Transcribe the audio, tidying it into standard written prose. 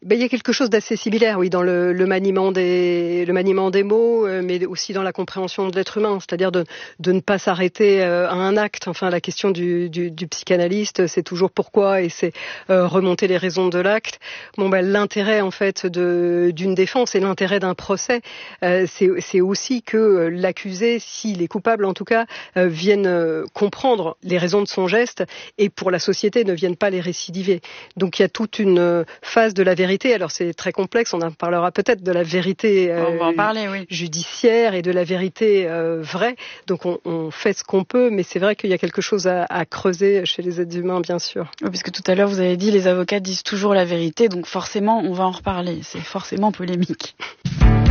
Il y a quelque chose d'assez similaire, oui, dans le maniement des mots, mais aussi dans la compréhension de l'être humain, c'est-à-dire de ne pas s'arrêter à un acte. Enfin, la question du psychanalyste, c'est toujours pourquoi, et c'est remonter les raisons de l'acte. L'intérêt en fait d'une défense et l'intérêt d'un procès, c'est aussi que l'accusé, s'il est coupable en tout cas, vienne comprendre les raisons de son geste et pour la société ne vienne pas les récidiver. Donc il y a toute une phase de la vérité. Alors c'est très complexe, on en parlera peut-être de la vérité on va en parler, oui. judiciaire et de la vérité vraie. Donc on fait ce qu'on peut, mais c'est vrai qu'il y a quelque chose à creuser chez les êtres humains, bien sûr. Oui, parce que tout à l'heure vous avez dit les avocats disent toujours la vérité, donc forcément on va en reparler. C'est forcément polémique.